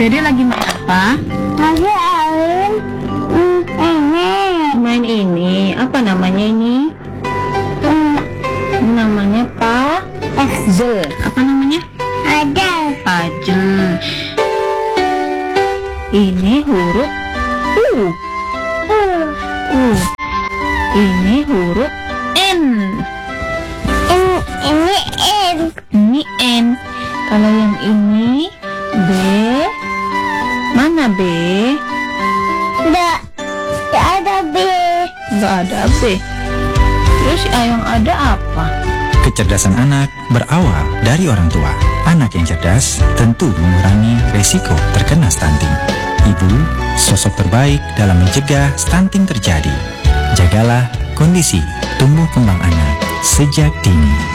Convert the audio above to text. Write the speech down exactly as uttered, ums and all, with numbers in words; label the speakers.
Speaker 1: Dede lagi main apa?
Speaker 2: Lagi main hmm, ini.
Speaker 1: Main ini. Apa namanya ini?
Speaker 2: Hmm,
Speaker 1: Namanya puzzle. Apa namanya?
Speaker 2: ada.
Speaker 1: Puzzle. Ini huruf U.
Speaker 2: Hmm,
Speaker 1: U. Ini huruf N.
Speaker 2: ini ini N.
Speaker 1: Ini N. Kalau yang ini B. Mana B?
Speaker 2: Nggak, nggak ada B.
Speaker 1: Nggak ada B. Terus yang ada apa?
Speaker 3: Kecerdasan anak berawal dari orang tua. Anak yang cerdas tentu mengurangi resiko terkena stunting. Ibu, sosok terbaik dalam mencegah stunting terjadi. Jagalah kondisi tumbuh kembang anak sejak dini.